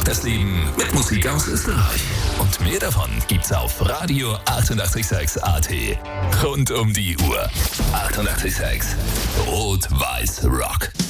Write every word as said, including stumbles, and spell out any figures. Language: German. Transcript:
Das Leben mit Musik aus Österreich. Und mehr davon gibt's auf Radio achtundachtzig Komma sechs A T. Rund um die Uhr. achtundachtzig Komma sechs. Rot-Weiß Rock.